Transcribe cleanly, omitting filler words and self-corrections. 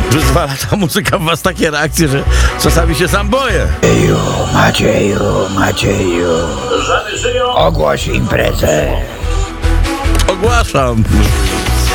wyzwala ta muzyka w was takie reakcje, że czasami się sam boję. Macieju, ogłoś imprezę. Ogłaszam.